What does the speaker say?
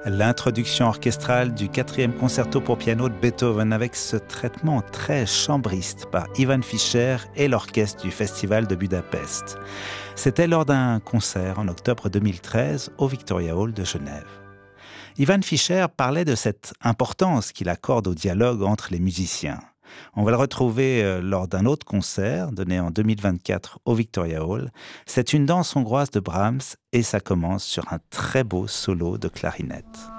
L'introduction orchestrale du 4e concerto pour piano de Beethoven avec ce traitement très chambriste par Ivan Fischer et l'orchestre du Festival de Budapest. C'était lors d'un concert en octobre 2013 au Victoria Hall de Genève. Ivan Fischer parlait de cette importance qu'il accorde au dialogue entre les musiciens. On va le retrouver lors d'un autre concert donné en 2024 au Victoria Hall. C'est une danse hongroise de Brahms et ça commence sur un très beau solo de clarinette.